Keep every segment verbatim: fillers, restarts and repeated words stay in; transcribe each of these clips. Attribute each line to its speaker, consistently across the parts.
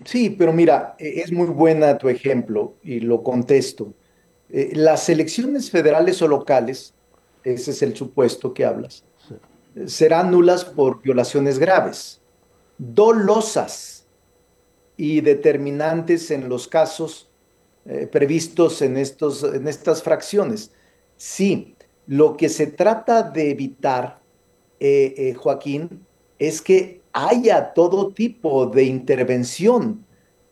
Speaker 1: Sí, pero mira, e- es muy buena tu ejemplo y lo contesto. Eh, las elecciones federales o locales, ese es el supuesto que hablas, eh, serán nulas por violaciones graves, dolosas y determinantes en los casos eh, previstos en estos, en estas fracciones. Sí, lo que se trata de evitar, eh, eh, Joaquín, es que haya todo tipo de intervención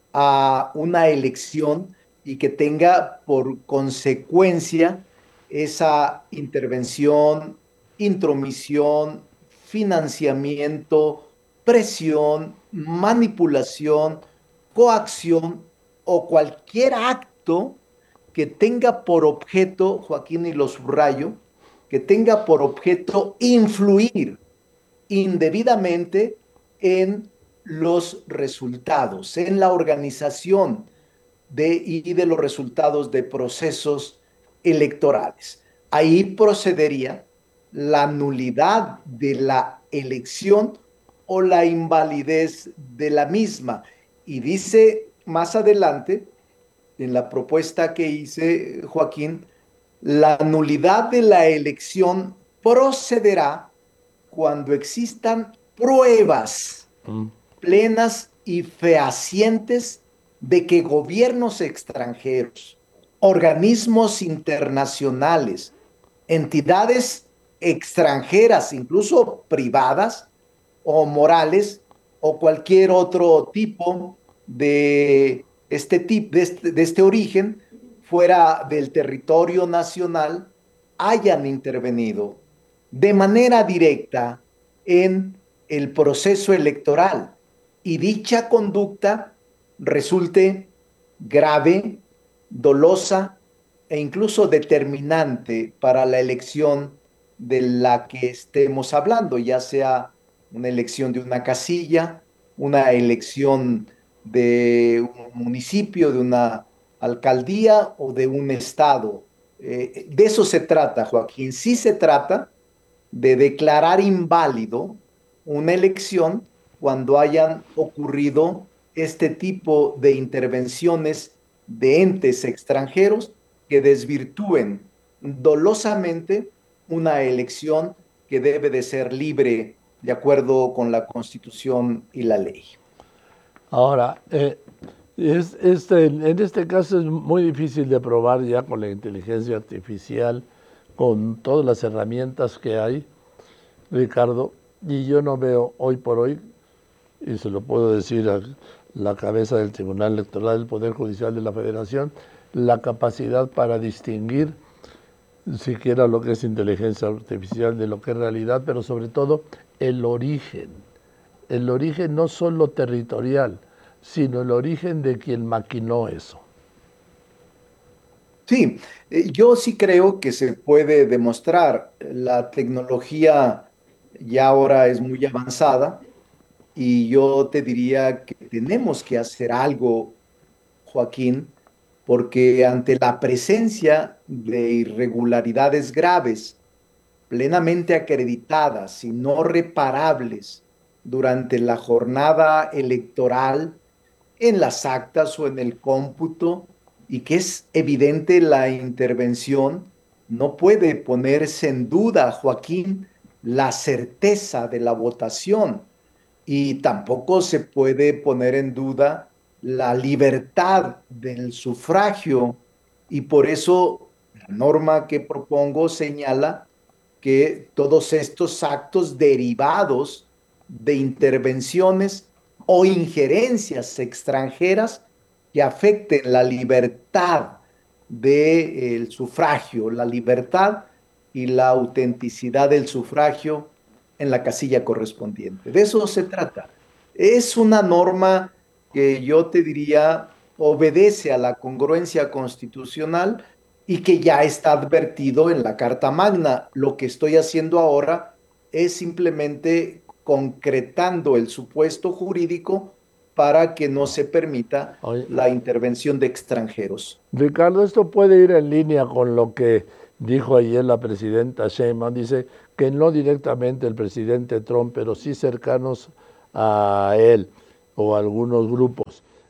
Speaker 1: a una elección y que tenga por consecuencia esa intervención, intromisión, financiamiento, presión, manipulación, coacción o cualquier acto que tenga por objeto, Joaquín, y lo subrayo, que tenga por objeto influir indebidamente en los resultados, en la organización de, y de los resultados de procesos electorales. Ahí procedería la nulidad de la elección o la invalidez de la misma. Y dice más adelante, en la propuesta que hice, Joaquín, la nulidad de la elección procederá cuando existan pruebas
Speaker 2: Mm.
Speaker 1: plenas y fehacientes de que gobiernos extranjeros, organismos internacionales, entidades extranjeras, incluso privadas o morales, o cualquier otro tipo de este, tipo, de este, de este origen fuera del territorio nacional, hayan intervenido de manera directa en el proceso electoral y dicha conducta resulte grave, dolosa e incluso determinante para la elección de la que estemos hablando, ya sea una elección de una casilla, una elección de un municipio, de una alcaldía o de un estado. Eh, de eso se trata, Joaquín. Sí se trata de declarar inválido una elección cuando hayan ocurrido este tipo de intervenciones de entes extranjeros que desvirtúen dolosamente una elección que debe de ser libre de acuerdo con la Constitución y la ley.
Speaker 2: Ahora, eh, es, este, en este caso es muy difícil de probar ya con la inteligencia artificial, con todas las herramientas que hay, Ricardo, y yo no veo hoy por hoy, y se lo puedo decir a la cabeza del Tribunal Electoral del Poder Judicial de la Federación, la capacidad para distinguir siquiera lo que es inteligencia artificial de lo que es realidad, pero sobre todo el origen. El origen no solo territorial, sino el origen de quien maquinó eso.
Speaker 1: Sí, eh, yo sí creo que se puede demostrar. La tecnología ya ahora es muy avanzada y yo te diría que tenemos que hacer algo, Joaquín, porque ante la presencia de irregularidades graves, plenamente acreditadas y no reparables durante la jornada electoral, en las actas o en el cómputo, y que es evidente la intervención, no puede ponerse en duda, Joaquín, la certeza de la votación y tampoco se puede poner en duda la libertad del sufragio y por eso la norma que propongo señala que todos estos actos derivados de intervenciones o injerencias extranjeras que afecten la libertad del sufragio, la libertad y la autenticidad del sufragio en la casilla correspondiente. De eso se trata. Es una norma que yo te diría obedece a la congruencia constitucional y que ya está advertido en la Carta Magna. Lo que estoy haciendo ahora es simplemente concretando el supuesto jurídico para que no se permita
Speaker 2: Oye,
Speaker 1: la intervención de extranjeros.
Speaker 2: Ricardo, esto puede ir en línea con lo que dijo ayer la presidenta Sheinbaum. Dice que no directamente el presidente Trump, pero sí cercanos a él o a algunos grupos,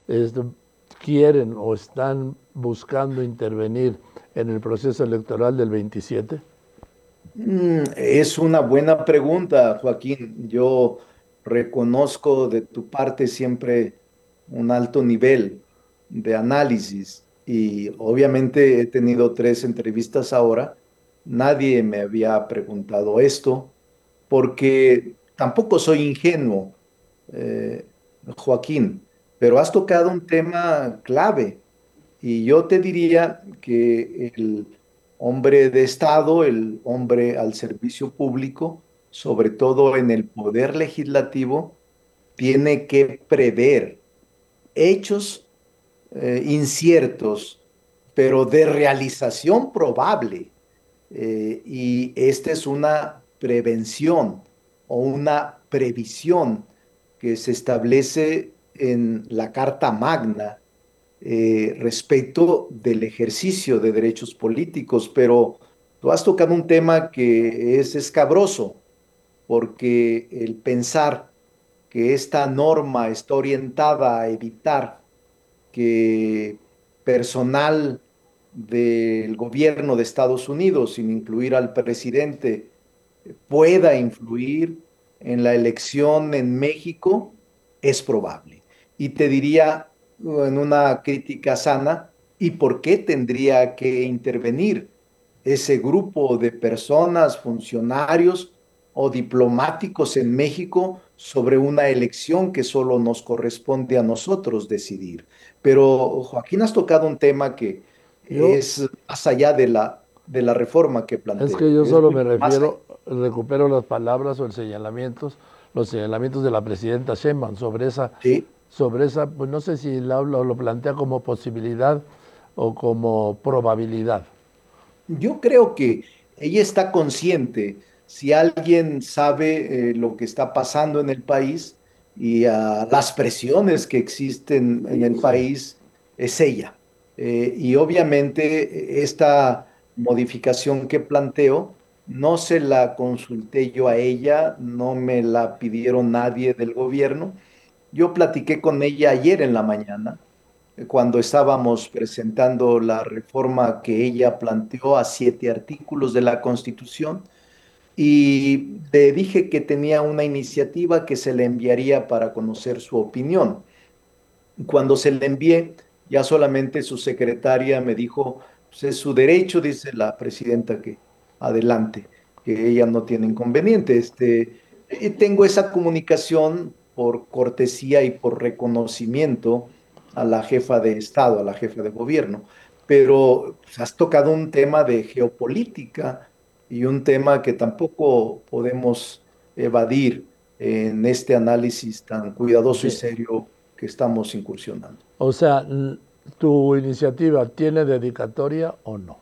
Speaker 2: este, quieren o están buscando intervenir en el proceso electoral del veintisiete?
Speaker 1: Mm, es una buena pregunta, Joaquín. Yo reconozco de tu parte siempre un alto nivel de análisis y obviamente he tenido tres entrevistas ahora. Nadie me había preguntado esto porque tampoco soy ingenuo, eh, Joaquín, pero has tocado un tema clave. Y yo te diría que el hombre de Estado, el hombre al servicio público, sobre todo en el poder legislativo, tiene que prever hechos eh, inciertos, pero de realización probable. Eh, y esta es una prevención o una previsión que se establece en la Carta Magna eh, respecto del ejercicio de derechos políticos, pero tú has tocado un tema que es escabroso, porque el pensar que esta norma está orientada a evitar que personal del gobierno de Estados Unidos, sin incluir al presidente, pueda influir en la elección en México, es probable. Y te diría en una crítica sana, ¿y por qué tendría que intervenir ese grupo de personas, funcionarios o diplomáticos en México sobre una elección que solo nos corresponde a nosotros decidir? Pero Joaquín, has tocado un tema que
Speaker 2: Yo,
Speaker 1: es más allá de la, de la reforma que
Speaker 2: es que
Speaker 1: planteo,
Speaker 2: yo
Speaker 1: es
Speaker 2: solo
Speaker 1: mucho
Speaker 2: me
Speaker 1: más allá.
Speaker 2: refiero, recupero las palabras o el señalamientos, los señalamientos de la presidenta Sheinbaum sobre esa,
Speaker 1: Sí,
Speaker 2: sobre esa, pues no sé si la- lo, lo plantea como posibilidad o como probabilidad.
Speaker 1: yo creo que ella está consciente. Si alguien sabe eh, lo que está pasando en el país y ah, las presiones que existen en el
Speaker 2: Sí,
Speaker 1: país, es ella. Eh, y obviamente eh, esta modificación que planteo no se la consulté yo a ella, no me la pidieron nadie del gobierno. Yo platiqué con ella ayer en la mañana cuando estábamos presentando la reforma que ella planteó a siete artículos de la Constitución y le dije que tenía una iniciativa que se le enviaría para conocer su opinión. Cuando se le envié, ya solamente su secretaria me dijo, pues es su derecho, dice la presidenta, que adelante, que ella no tiene inconveniente. Este, y tengo esa comunicación por cortesía y por reconocimiento a la jefa de Estado, a la jefa de gobierno. Pero pues, has tocado un tema de geopolítica y un tema que tampoco podemos evadir en este análisis tan cuidadoso y
Speaker 2: sí.
Speaker 1: serio que estamos incursionando.
Speaker 2: O sea, n- ¿tu iniciativa tiene dedicatoria o no?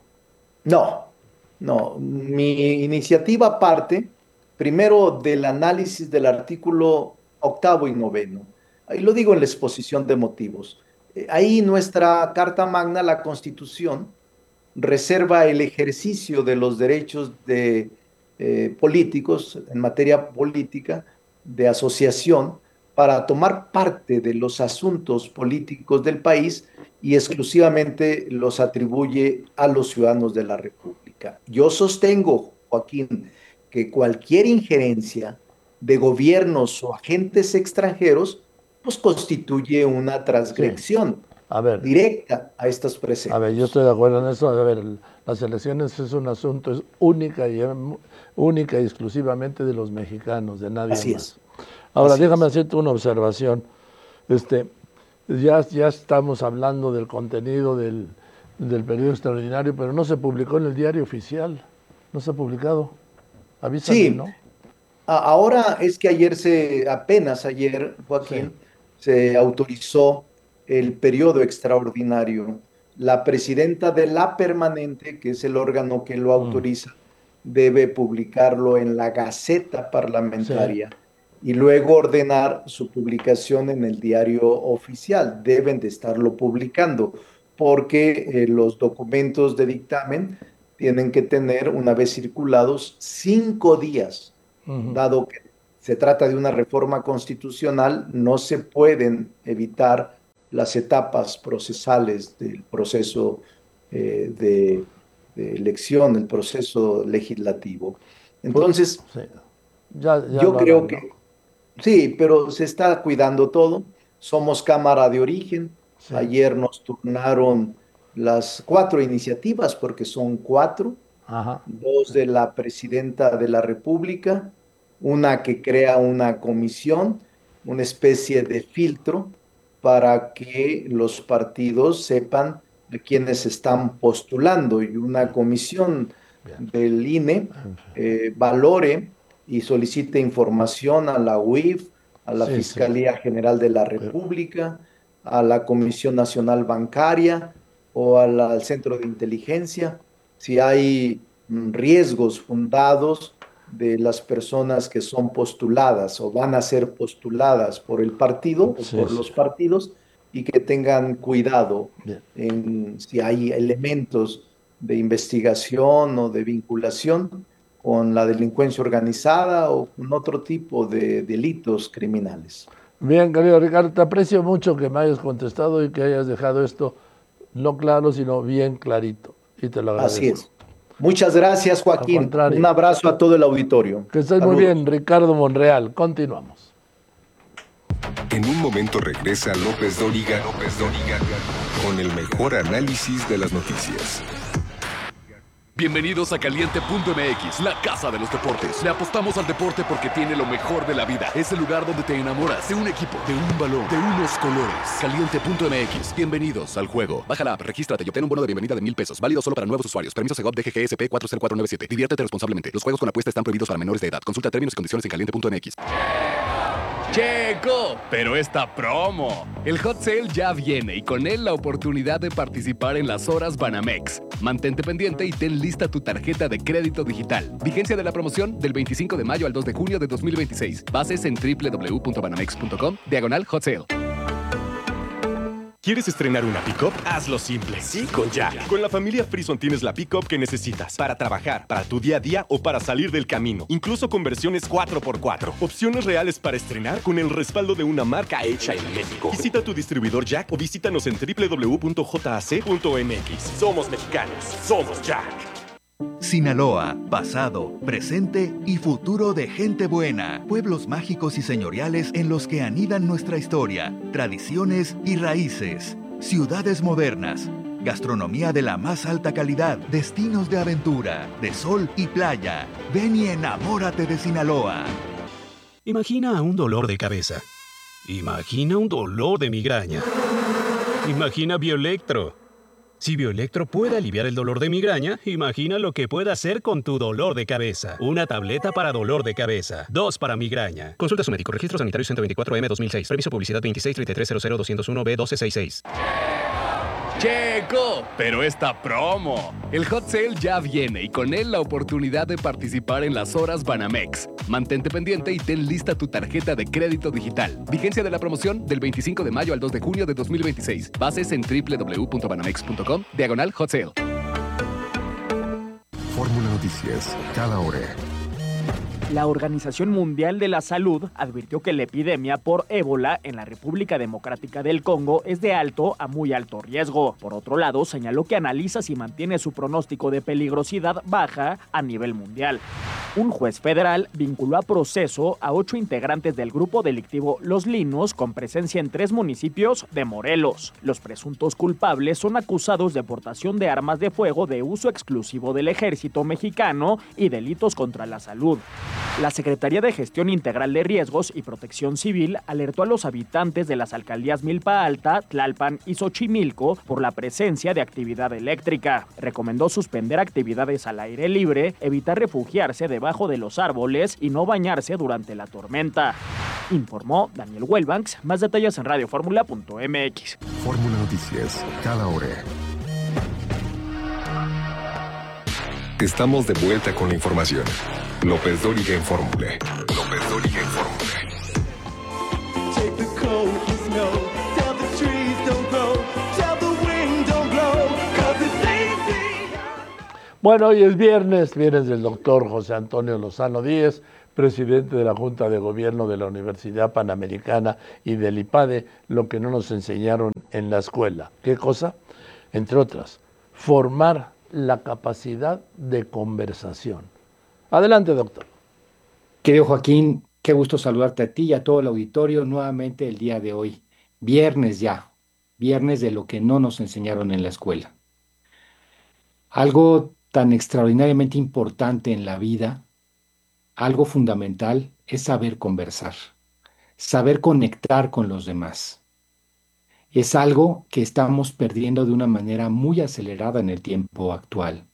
Speaker 1: No, no, mi iniciativa parte primero del análisis del artículo octavo y noveno. Ahí lo digo en la exposición de motivos. Eh, Ahí nuestra Carta Magna, la Constitución, reserva el ejercicio de los derechos de eh, políticos en materia política, de asociación, para tomar parte de los asuntos políticos del país y exclusivamente los atribuye a los ciudadanos de la República. Yo sostengo, Joaquín, que cualquier injerencia de gobiernos o agentes extranjeros pues constituye una
Speaker 2: Sí.
Speaker 1: transgresión
Speaker 2: A ver,
Speaker 1: directa a estos
Speaker 2: a ver, yo
Speaker 1: preceptos.
Speaker 2: estoy de acuerdo en eso. A ver, el- las elecciones es un asunto es única y em, única y exclusivamente de los mexicanos, de nadie
Speaker 1: Así
Speaker 2: más.
Speaker 1: es,
Speaker 2: Ahora,
Speaker 1: así
Speaker 2: déjame
Speaker 1: es.
Speaker 2: hacerte una observación. Este, ya, ya estamos hablando del contenido del, del periodo extraordinario, pero no se publicó en el diario oficial. No se ha publicado. Avísame,
Speaker 1: Sí,
Speaker 2: ¿no?
Speaker 1: a- ahora es que ayer se, apenas ayer,
Speaker 2: Sí.
Speaker 1: Joaquín, se autorizó el periodo extraordinario. La presidenta de la permanente, que es el órgano que lo
Speaker 2: Mm,
Speaker 1: autoriza, debe publicarlo en la Gaceta
Speaker 2: sí,
Speaker 1: Parlamentaria y luego ordenar su publicación en el diario oficial. Deben de estarlo publicando porque eh, los documentos de dictamen tienen que tener, una vez circulados, cinco días,
Speaker 2: ujú,
Speaker 1: dado que se trata de una reforma constitucional, no se pueden evitar las etapas procesales del proceso eh, de, de elección, el proceso legislativo. Entonces,
Speaker 2: Sí. Ya, ya
Speaker 1: yo
Speaker 2: lo
Speaker 1: creo
Speaker 2: harán,
Speaker 1: que
Speaker 2: ¿no?
Speaker 1: sí, pero se está cuidando todo. Somos Cámara de Origen.
Speaker 2: Sí.
Speaker 1: Ayer nos turnaron las cuatro iniciativas, porque son cuatro,
Speaker 2: Ajá.
Speaker 1: dos
Speaker 2: Sí.
Speaker 1: de la Presidenta de la República, una que crea una comisión, una especie de filtro para que los partidos sepan a quiénes están postulando y una comisión
Speaker 2: Bien.
Speaker 1: del I N E eh, valore y solicite información a la U I F, a la
Speaker 2: Sí, sí.
Speaker 1: Fiscalía General de la
Speaker 2: Eh,
Speaker 1: República, a la Comisión Nacional Bancaria o a la- al Centro de Inteligencia, si hay mm, riesgos fundados de las personas que son postuladas o van a ser postuladas por el partido o
Speaker 2: Sí,
Speaker 1: por
Speaker 2: sí.
Speaker 1: los partidos y que tengan cuidado
Speaker 2: Bien.
Speaker 1: en si hay elementos de investigación o de vinculación con la delincuencia organizada o con otro tipo de delitos criminales.
Speaker 2: Bien, querido Ricardo, te aprecio mucho que me hayas contestado y que hayas dejado esto no claro, sino bien clarito. Y te lo
Speaker 1: Así
Speaker 2: agradezco.
Speaker 1: es. Muchas gracias,
Speaker 2: Al
Speaker 1: Joaquín. Un
Speaker 2: contrario,
Speaker 1: abrazo a todo el auditorio.
Speaker 2: que estés muy bien,
Speaker 1: Saludos.
Speaker 2: Ricardo Monreal. Continuamos.
Speaker 3: En un momento regresa López Dóriga, López Dóriga, con el mejor análisis de las noticias.
Speaker 4: Bienvenidos a Caliente punto M X, la casa de los deportes. Le apostamos al deporte porque tiene lo mejor de la vida. Es el lugar donde te enamoras de un equipo, de un balón, de unos colores. Caliente punto M X, bienvenidos al juego. Baja la app, regístrate y obtén un bono de bienvenida de mil pesos. Válido solo para nuevos usuarios. Permiso Segov D G G S P cuatro cero cuatro nueve siete. Diviértete responsablemente. Los juegos con apuesta están prohibidos para menores de edad. Consulta términos y condiciones en caliente punto M X. Checo, pero esta promo. El hot sale ya viene y con él la oportunidad de participar en las horas Banamex. Mantente pendiente y ten lista tu tarjeta de crédito digital. Vigencia de la promoción del veinticinco de mayo al dos de junio de dos mil veintiséis. Bases en doble u doble u doble u punto banamex punto com, diagonal hot sale.
Speaker 5: ¿Quieres estrenar una pick-up? Hazlo simple. Sí, con Jack. Con la familia Frison tienes la pick-up que necesitas para trabajar, para tu día a día o para salir del camino. Incluso con versiones cuatro por cuatro. Opciones reales para estrenar con el respaldo de una marca hecha en México. Visita tu distribuidor Jack o visítanos en doble u doble u doble u punto j a c punto m x. Somos mexicanos. Somos Jack.
Speaker 6: Sinaloa, pasado, presente y futuro de gente buena. Pueblos mágicos y señoriales en los que anidan nuestra historia, tradiciones y raíces. Ciudades modernas, gastronomía de la más alta calidad, destinos de aventura, de sol y playa. Ven y enamórate de Sinaloa.
Speaker 7: Imagina un dolor de cabeza. Imagina un dolor de migraña. Imagina Bioelectro. Si Bioelectro puede aliviar el dolor de migraña, imagina lo que puede hacer con tu dolor de cabeza. Una tableta para dolor de cabeza. Dos para migraña. Consulta a su médico. Registro sanitario ciento veinticuatro M dos mil seis. Previso publicidad veintiséis treinta y tres cero cero dos cero uno B doce sesenta y seis.
Speaker 4: Checo, pero esta promo. El hot sale ya viene y con él la oportunidad de participar en las horas Banamex. Mantente pendiente y ten lista tu tarjeta de crédito digital. Vigencia de la promoción del veinticinco de mayo al dos de junio de dos mil veintiséis. Bases en doble u doble u doble u punto banamex punto com, diagonal hot sale.
Speaker 3: Fórmula Noticias, cada hora.
Speaker 8: La Organización Mundial de la Salud advirtió que la epidemia por ébola en la República Democrática del Congo es de alto a muy alto riesgo. Por otro lado, señaló que analiza si mantiene su pronóstico de peligrosidad baja a nivel mundial. Un juez federal vinculó a proceso a ocho integrantes del grupo delictivo Los Linos con presencia en tres municipios de Morelos. Los presuntos culpables son acusados de portación de armas de fuego de uso exclusivo del ejército mexicano y delitos contra la salud. La Secretaría de Gestión Integral de Riesgos y Protección Civil alertó a los habitantes de las alcaldías Milpa Alta, Tlalpan y Xochimilco por la presencia de actividad eléctrica. Recomendó suspender actividades al aire libre, evitar refugiarse debajo de los árboles y no bañarse durante la tormenta. Informó Daniel Wellbanks. Más detalles en radio fórmula punto m x.
Speaker 3: Fórmula Noticias, cada hora. Estamos de vuelta con la información. López Dóriga en Fórmula. López Dóriga en Fórmula.
Speaker 2: Bueno, hoy es viernes, viernes del doctor José Antonio Lozano Díez, presidente de la Junta de Gobierno de la Universidad Panamericana y del IPADE, lo que no nos enseñaron en la escuela. ¿Qué cosa? Entre otras, formar la capacidad de conversación. Adelante, doctor.
Speaker 9: Querido Joaquín, qué gusto saludarte a ti y a todo el auditorio nuevamente el día de hoy. Viernes ya, viernes de lo que no nos enseñaron en la escuela. Algo tan extraordinariamente importante en la vida, algo fundamental, es saber conversar, saber conectar con los demás. Es algo que estamos perdiendo de una manera muy acelerada en el tiempo actual.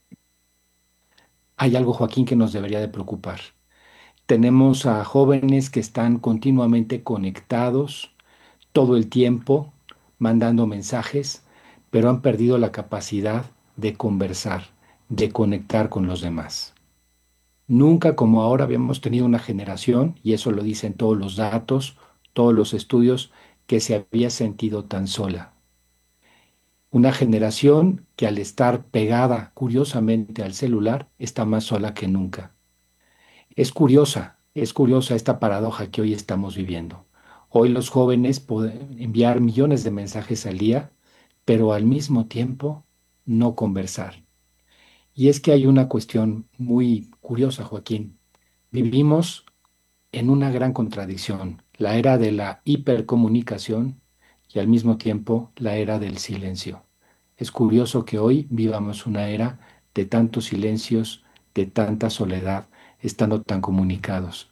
Speaker 9: Hay algo, Joaquín, que nos debería de preocupar. Tenemos a jóvenes que están continuamente conectados todo el tiempo, mandando mensajes, pero han perdido la capacidad de conversar, de conectar con los demás. Nunca como ahora habíamos tenido una generación, y eso lo dicen todos los datos, todos los estudios, que se había sentido tan sola. Una generación que al estar pegada curiosamente al celular está más sola que nunca. Es curiosa, es curiosa esta paradoja que hoy estamos viviendo. Hoy los jóvenes pueden enviar millones de mensajes al día, pero al mismo tiempo no conversar. Y es que hay una cuestión muy curiosa, Joaquín. Vivimos en una gran contradicción, la era de la hipercomunicación y al mismo tiempo la era del silencio. Es curioso que hoy vivamos una era de tantos silencios, de tanta soledad, estando tan comunicados.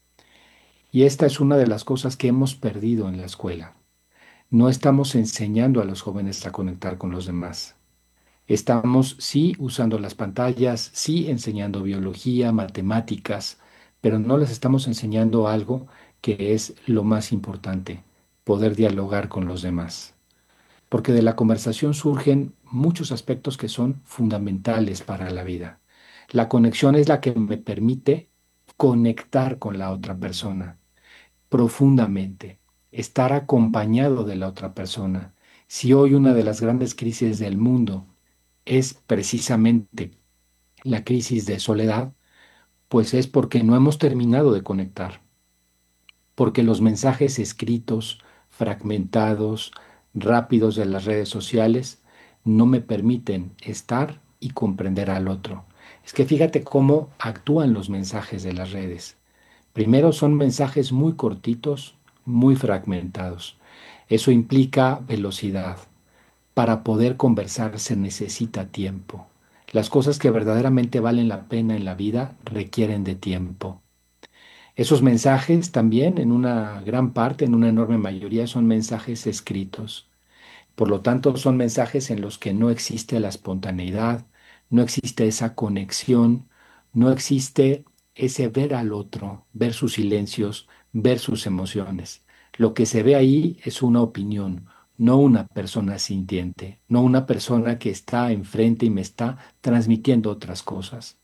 Speaker 9: Y esta es una de las cosas que hemos perdido en la escuela. No estamos enseñando a los jóvenes a conectar con los demás. Estamos sí usando las pantallas, sí enseñando biología, matemáticas, pero no les estamos enseñando algo que es lo más importante, poder dialogar con los demás. Porque de la conversación surgen muchos aspectos que son fundamentales para la vida. La conexión es la que me permite conectar con la otra persona profundamente, estar acompañado de la otra persona. Si hoy una de las grandes crisis del mundo es precisamente la crisis de soledad, pues es porque no hemos terminado de conectar, porque los mensajes escritos, fragmentados, rápidos de las redes sociales no me permiten estar y comprender al otro. Es que fíjate cómo actúan los mensajes de las redes. Primero son mensajes muy cortitos, muy fragmentados. Eso implica velocidad. Para poder conversar se necesita tiempo. Las cosas que verdaderamente valen la pena en la vida requieren de tiempo. Esos mensajes también, en una gran parte, en una enorme mayoría, son mensajes escritos. Por lo tanto, son mensajes en los que no existe la espontaneidad, no existe esa conexión, no existe ese ver al otro, ver sus silencios, ver sus emociones. Lo que se ve ahí es una opinión, no una persona sintiente, no una persona que está enfrente y me está transmitiendo otras cosas.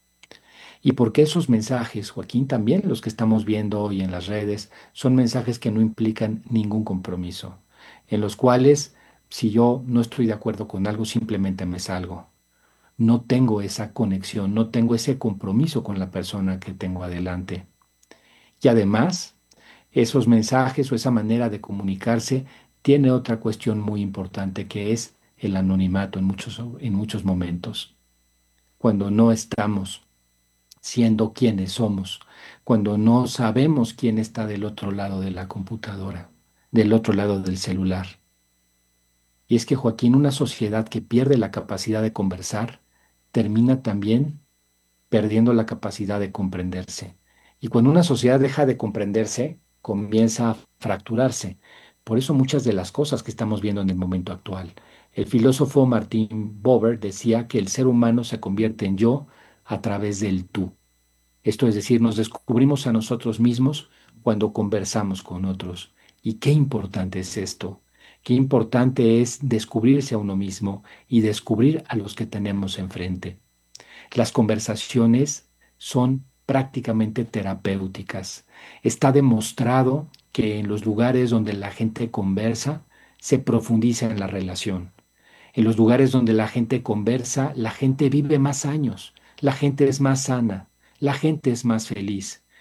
Speaker 9: Y porque esos mensajes, Joaquín, también los que estamos viendo hoy en las redes, son mensajes que no implican ningún compromiso, en los cuales si yo no estoy de acuerdo con algo, simplemente me salgo. No tengo esa conexión, no tengo ese compromiso con la persona que tengo adelante. Y además, esos mensajes o esa manera de comunicarse tiene otra cuestión muy importante que es el anonimato en muchos, en muchos momentos. Cuando no estamos siendo quienes somos, cuando no sabemos quién está del otro lado de la computadora, del otro lado del celular. Y es que, Joaquín, una sociedad que pierde la capacidad de conversar termina también perdiendo la capacidad de comprenderse. Y cuando una sociedad deja de comprenderse, comienza a fracturarse. Por eso muchas de las cosas que estamos viendo en el momento actual. El filósofo Martin Buber decía que el ser humano se convierte en yo a través del tú. Esto es decir, nos descubrimos a nosotros mismos cuando conversamos con otros. Y qué importante es esto. Qué importante es descubrirse a uno mismo y descubrir a los que tenemos enfrente. Las conversaciones son prácticamente terapéuticas. Está demostrado que en los lugares donde la gente conversa, se profundiza en la relación. En los lugares donde la gente conversa, la gente vive más años, la gente es más sana, la gente es más feliz.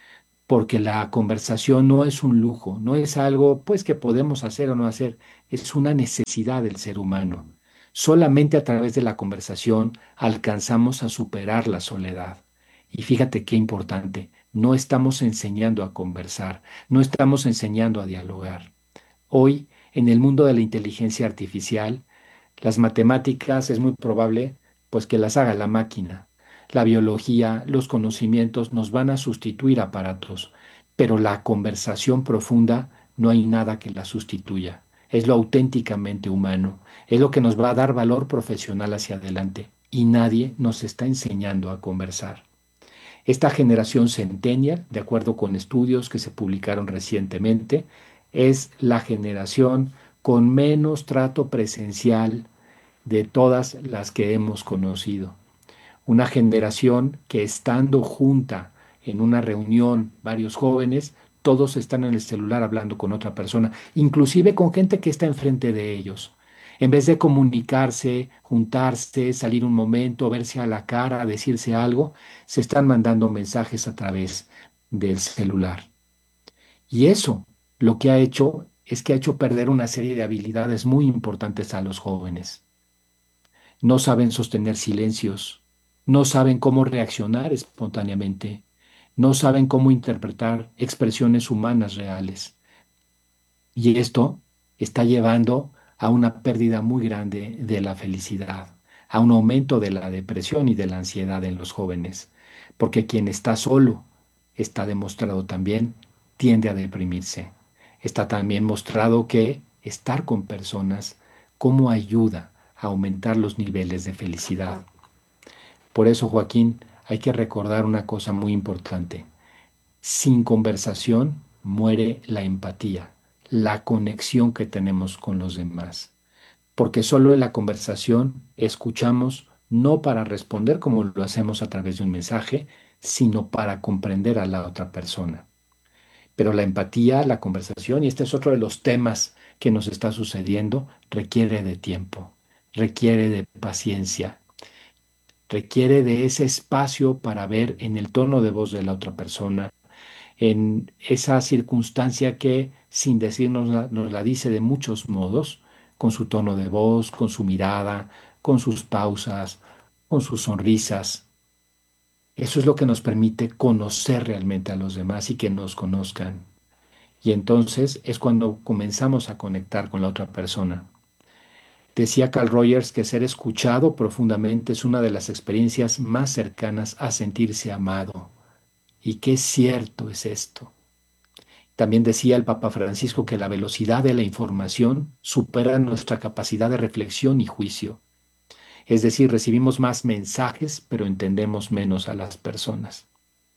Speaker 9: porque la conversación no es un lujo, no es algo pues que podemos hacer o no hacer, es una necesidad del ser humano. Solamente a través de la conversación alcanzamos a superar la soledad. Y fíjate qué importante, no estamos enseñando a conversar, no estamos enseñando a dialogar. Hoy, en el mundo de la inteligencia artificial, las matemáticas es muy probable pues que las haga la máquina. La biología, los conocimientos nos van a sustituir aparatos, pero la conversación profunda no hay nada que la sustituya. Es lo auténticamente humano, es lo que nos va a dar valor profesional hacia adelante y nadie nos está enseñando a conversar. Esta generación centennial, de acuerdo con estudios que se publicaron recientemente, es la generación con menos trato presencial de todas las que hemos conocido. Una generación que estando junta en una reunión, varios jóvenes, todos están en el celular hablando con otra persona, inclusive con gente que está enfrente de ellos. En vez de comunicarse, juntarse, salir un momento, verse a la cara, decirse algo, se están mandando mensajes a través del celular. Y eso lo que ha hecho es que ha hecho perder una serie de habilidades muy importantes a los jóvenes. No saben sostener silencios, no saben cómo reaccionar espontáneamente, no saben cómo interpretar expresiones humanas reales. Y esto está llevando a una pérdida muy grande de la felicidad, a un aumento de la depresión y de la ansiedad en los jóvenes, porque quien está solo, está demostrado también, tiende a deprimirse. Está también mostrado que estar con personas, cómo ayuda a aumentar los niveles de felicidad. Por eso, Joaquín, hay que recordar una cosa muy importante. Sin conversación muere la empatía, la conexión que tenemos con los demás. Porque solo en la conversación escuchamos no para responder como lo hacemos a través de un mensaje, sino para comprender a la otra persona. Pero la empatía, la conversación, y este es otro de los temas que nos está sucediendo, requiere de tiempo, requiere de paciencia, requiere de ese espacio para ver en el tono de voz de la otra persona, en esa circunstancia que sin decirnos la- nos la dice de muchos modos, con su tono de voz, con su mirada, con sus pausas, con sus sonrisas. Eso es lo que nos permite conocer realmente a los demás y que nos conozcan. Y entonces es cuando comenzamos a conectar con la otra persona. Decía Carl Rogers que ser escuchado profundamente es una de las experiencias más cercanas a sentirse amado. Y qué cierto es esto. También decía el Papa Francisco que la velocidad de la información supera nuestra capacidad de reflexión y juicio. Es decir, recibimos más mensajes, pero entendemos menos a las personas.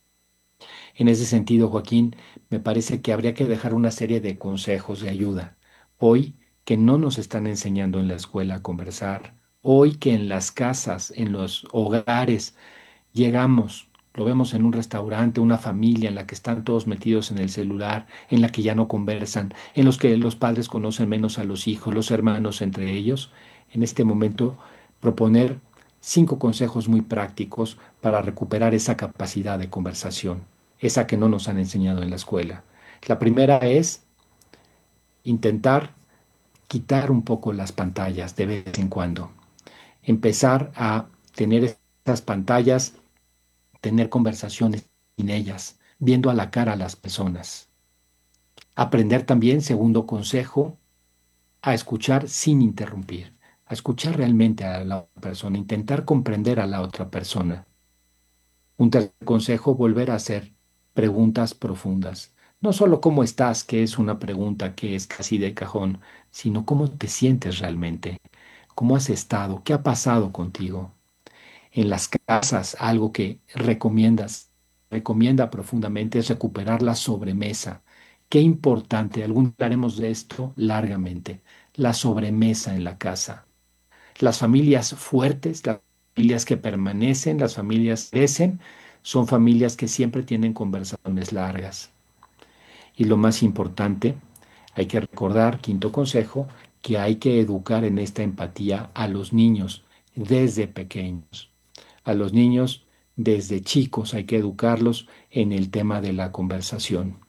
Speaker 9: En ese sentido, Joaquín, me parece que habría que dejar una serie de consejos de ayuda. Hoy que no nos están enseñando en la escuela a conversar, hoy que en las casas, en los hogares, llegamos, lo vemos en un restaurante, una familia en la que están todos metidos en el celular, en la que ya no conversan, en los que los padres conocen menos a los hijos, los hermanos entre ellos. En este momento, proponer cinco consejos muy prácticos para recuperar esa capacidad de conversación, esa que no nos han enseñado en la escuela. La primera es intentar quitar un poco las pantallas de vez en cuando, empezar a tener esas pantallas, tener conversaciones sin ellas, viendo a la cara a las personas. Aprender también, segundo consejo, a escuchar sin interrumpir, a escuchar realmente a la otra persona, intentar comprender a la otra persona. Un tercer consejo, volver a hacer preguntas profundas. No solo cómo estás, que es una pregunta que es casi de cajón, sino cómo te sientes realmente, cómo has estado, qué ha pasado contigo. En las casas, algo que recomiendas, recomienda profundamente es recuperar la sobremesa. Qué importante, algún día haremos de esto largamente, la sobremesa en la casa. Las familias fuertes, las familias que permanecen, las familias que crecen, son familias que siempre tienen conversaciones largas. Y lo más importante, hay que recordar, quinto consejo, que hay que educar en esta empatía a los niños desde pequeños. A los niños desde chicos hay que educarlos en el tema de la conversación.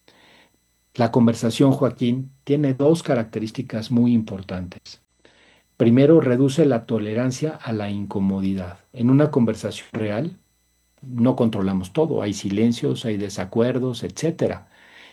Speaker 9: La conversación, Joaquín, tiene dos características muy importantes. Primero, reduce la tolerancia a la incomodidad. En una conversación real no controlamos todo, hay silencios, hay desacuerdos, etcétera.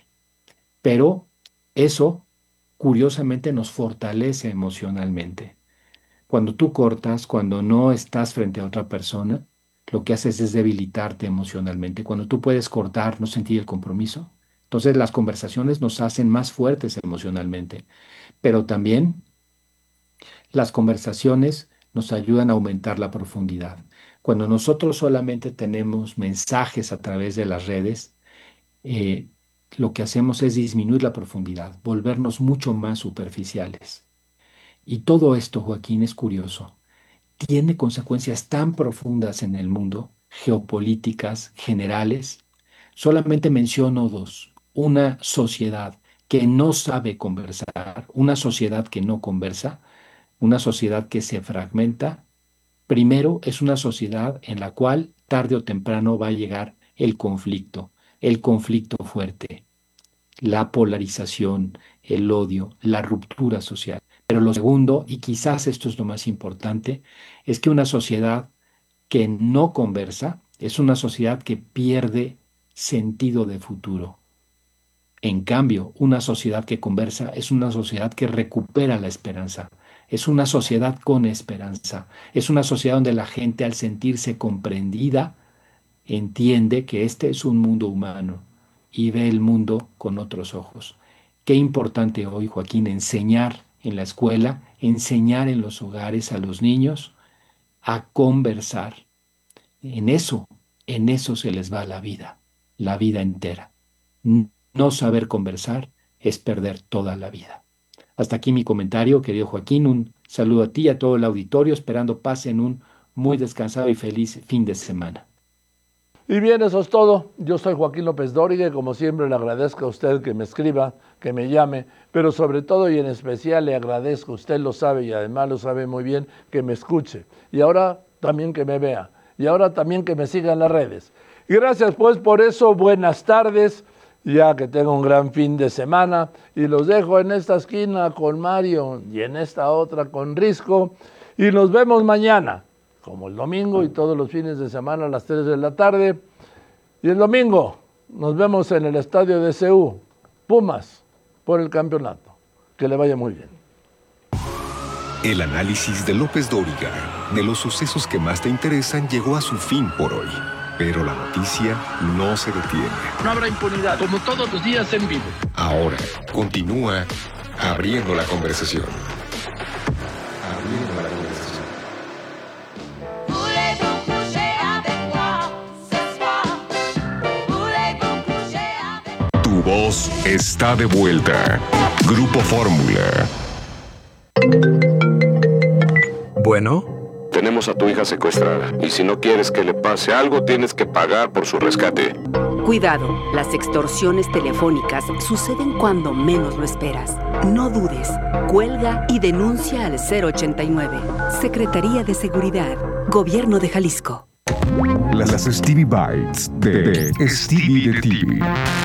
Speaker 9: Pero eso, curiosamente, nos fortalece emocionalmente. Cuando tú cortas, cuando no estás frente a otra persona, lo que haces es debilitarte emocionalmente. Cuando tú puedes cortar, no sentir el compromiso. Entonces las conversaciones nos hacen más fuertes emocionalmente, pero también las conversaciones nos ayudan a aumentar la profundidad. Cuando nosotros solamente tenemos mensajes a través de las redes, eh, lo que hacemos es disminuir la profundidad, volvernos mucho más superficiales. Y todo esto, Joaquín, es curioso. Tiene consecuencias tan profundas en el mundo, geopolíticas, generales. Solamente menciono dos. Una sociedad que no sabe conversar, una sociedad que no conversa, una sociedad que se fragmenta. Primero, es una sociedad en la cual tarde o temprano va a llegar el conflicto, el conflicto fuerte, la polarización, el odio, la ruptura social. Pero lo segundo, y quizás esto es lo más importante, es que una sociedad que no conversa es una sociedad que pierde sentido de futuro. En cambio, una sociedad que conversa es una sociedad que recupera la esperanza. Es una sociedad con esperanza. Es una sociedad donde la gente, al sentirse comprendida, entiende que este es un mundo humano y ve el mundo con otros ojos. Qué importante hoy, Joaquín, enseñar en la escuela, enseñar en los hogares a los niños a conversar. En eso, en eso se les va la vida, la vida entera. No saber conversar es perder toda la vida. Hasta aquí mi comentario, querido Joaquín. Un saludo a ti y a todo el auditorio, esperando pasen un muy descansado y feliz fin de semana.
Speaker 2: Y bien, eso es todo. Yo soy Joaquín López Dóriga y como siempre le agradezco a usted que me escriba, que me llame, pero sobre todo y en especial le agradezco, usted lo sabe y además lo sabe muy bien, que me escuche. Y ahora también que me vea. Y ahora también que me siga en las redes. Y gracias pues por eso. Buenas tardes. Ya que tengo un gran fin de semana y los dejo en esta esquina con Mario y en esta otra con Risco y nos vemos mañana, como el domingo y todos los fines de semana a las tres de la tarde. Y el domingo nos vemos en el estadio de C U, Pumas, por el campeonato. Que le vaya muy bien.
Speaker 3: El análisis de López Dóriga de los sucesos que más te interesan llegó a su fin por hoy. Pero la noticia no se detiene.
Speaker 2: No habrá impunidad, como todos los días en vivo.
Speaker 3: Ahora, continúa abriendo la conversación. Abriendo la conversación. Tu voz está de vuelta. Grupo Fórmula.
Speaker 10: Bueno.
Speaker 11: Tenemos a tu hija secuestrada y si no quieres que le pase algo, tienes que pagar por su rescate.
Speaker 12: Cuidado, las extorsiones telefónicas suceden cuando menos lo esperas. No dudes, cuelga y denuncia al cero ochenta y nueve. Secretaría de Seguridad, Gobierno de Jalisco.
Speaker 3: Las Stevie Bites de Stevie de T V.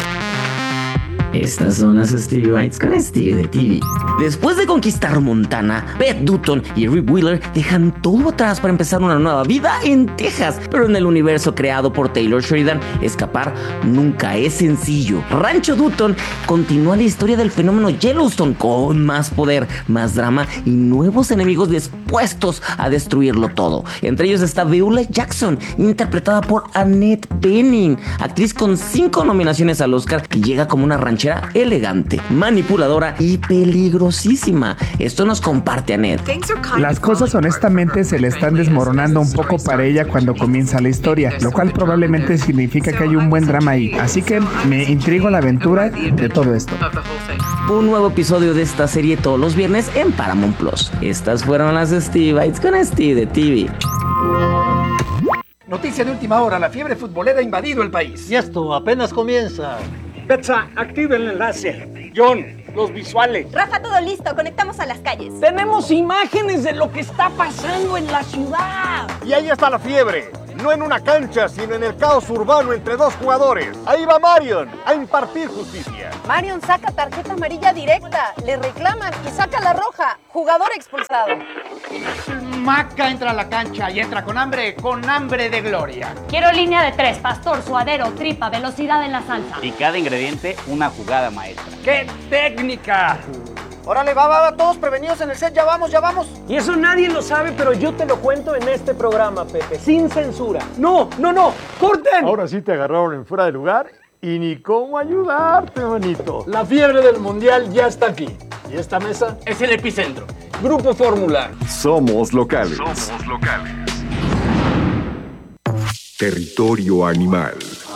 Speaker 13: Estas son las Stevie Bites con Stevie de T V. Después de conquistar Montana, Beth Dutton y Rip Wheeler dejan todo atrás para empezar una nueva vida en Texas. Pero en el universo creado por Taylor Sheridan, escapar nunca es sencillo. Rancho Dutton continúa la historia del fenómeno Yellowstone con más poder, más drama y nuevos enemigos dispuestos a destruirlo todo. Entre ellos está Beulah Jackson, interpretada por Annette Bening, actriz con cinco nominaciones al Oscar, que llega como una ranchera elegante, manipuladora y peligrosísima. Esto nos comparte Annette.
Speaker 14: Las cosas honestamente se le están desmoronando un poco para ella cuando comienza la historia, lo cual probablemente significa que hay un buen drama ahí. Así que me intriga la aventura de todo esto.
Speaker 13: Un nuevo episodio de esta serie todos los viernes en Paramount Plus. Estas fueron las Stevie Bites con Stevie de T V.
Speaker 15: Noticia de última hora, la fiebre futbolera ha invadido el país.
Speaker 16: Y esto apenas comienza.
Speaker 17: Betsa, activa el enlace. John, los visuales.
Speaker 18: Rafa, todo listo, conectamos a las calles.
Speaker 17: Tenemos imágenes de lo que está pasando en la ciudad.
Speaker 15: Y ahí está la fiebre.
Speaker 19: no en una cancha, sino en el caos urbano entre dos jugadores. Ahí va Marion a impartir justicia.
Speaker 20: Marion saca tarjeta amarilla directa, le reclaman y saca la roja. Jugador expulsado.
Speaker 15: Maca entra a la cancha y entra con hambre, con hambre de gloria.
Speaker 21: Quiero línea de tres, pastor, suadero, tripa, velocidad en la salsa.
Speaker 22: Y cada ingrediente, una jugada maestra.
Speaker 15: ¡Qué técnica!
Speaker 23: Órale, va, va, va, todos prevenidos en el set, ya vamos, ya vamos.
Speaker 24: Y eso nadie lo sabe, pero yo te lo cuento en este programa, Pepe, sin censura. ¡No, no, no! ¡Corten!
Speaker 25: Ahora sí te agarraron en fuera de lugar y ni cómo ayudarte, manito.
Speaker 24: La fiebre del Mundial ya está aquí. Y esta mesa es el epicentro. Grupo Fórmula.
Speaker 3: Somos locales.
Speaker 4: Somos locales.
Speaker 3: Territorio animal.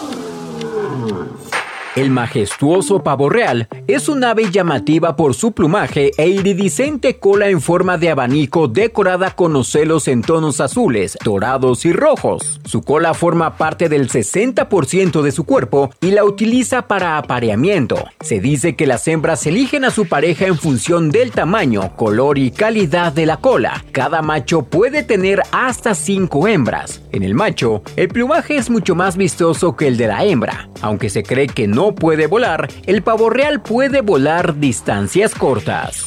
Speaker 26: El majestuoso pavo real es un ave llamativa por su plumaje e iridiscente cola en forma de abanico decorada con ocelos en tonos azules, dorados y rojos. Su cola forma parte del sesenta por ciento de su cuerpo y la utiliza para apareamiento. Se dice que las hembras eligen a su pareja en función del tamaño, color y calidad de la cola. Cada macho puede tener hasta cinco hembras. En el macho, el plumaje es mucho más vistoso que el de la hembra. Aunque se cree que no No puede volar, el pavo real puede volar distancias cortas.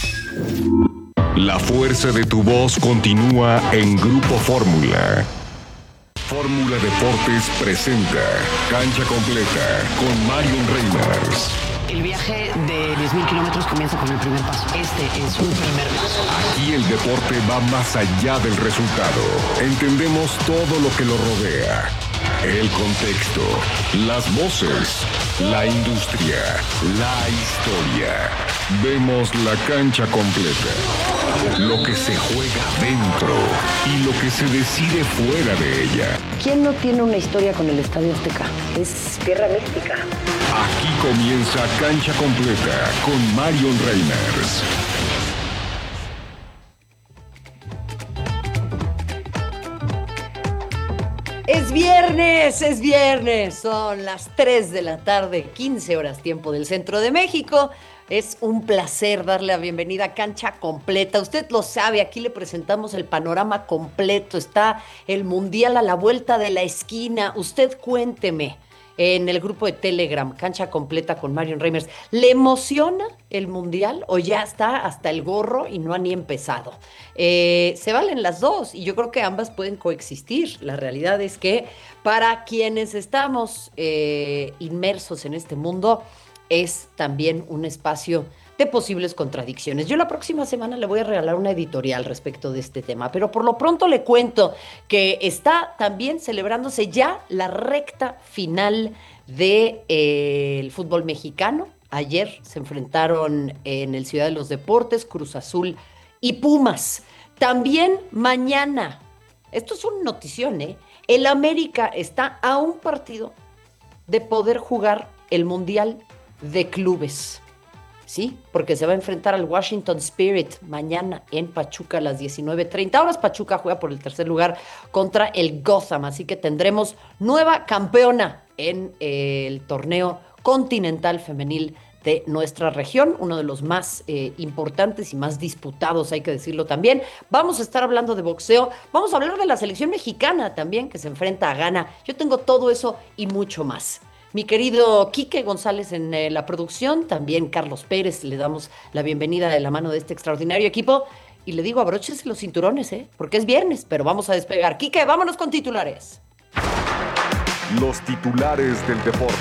Speaker 3: La fuerza de tu voz continúa en Grupo Fórmula. Fórmula Deportes presenta Cancha Completa con Marion Reimers.
Speaker 27: El viaje de diez mil kilómetros comienza con el primer paso. Este es un primer paso.
Speaker 3: Aquí el deporte va más allá del resultado. Entendemos todo lo que lo rodea. El contexto, las voces, la industria, la historia. Vemos la cancha completa. Lo que se juega dentro y lo que se decide fuera de ella.
Speaker 27: ¿Quién no tiene una historia con el Estadio Azteca? Es tierra mística.
Speaker 3: Aquí comienza Cancha Completa con Marion Reimers.
Speaker 28: Es viernes, es viernes, son las tres de la tarde, quince horas tiempo del centro de México. Es un placer darle la bienvenida a Cancha Completa. Usted lo sabe, aquí le presentamos el panorama completo. Está el Mundial a la vuelta de la esquina. Usted cuénteme en el grupo de Telegram, Cancha Completa con Marion Reimers. ¿Le emociona el Mundial o ya está hasta el gorro y no ha ni empezado? Eh, se valen las dos y yo creo que ambas pueden coexistir. La realidad es que para quienes estamos eh, inmersos en este mundo es también un espacio de posibles contradicciones. Yo la próxima semana le voy a regalar una editorial respecto de este tema, pero por lo pronto le cuento que está también celebrándose ya la recta final del eh, fútbol mexicano. Ayer se enfrentaron en el Ciudad de los Deportes Cruz Azul y Pumas. También mañana, esto es una notición, ¿eh? El América está a un partido de poder jugar el Mundial de Clubes. Sí, porque se va a enfrentar al Washington Spirit mañana en Pachuca a las diecinueve treinta horas. Pachuca juega por el tercer lugar contra el Gotham, así que tendremos nueva campeona en eh, el torneo continental femenil de nuestra región, uno de los más eh, importantes y más disputados, hay que decirlo también. Vamos a estar hablando de boxeo, vamos a hablar de la selección mexicana también, que se enfrenta a Ghana. Yo tengo todo eso y mucho más. Mi querido Quique González en eh, la producción, también Carlos Pérez, le damos la bienvenida de la mano de este extraordinario equipo y le digo, abróchese los cinturones, ¿eh? Porque es viernes, pero vamos a despegar. Quique, vámonos con titulares.
Speaker 3: Los titulares del deporte.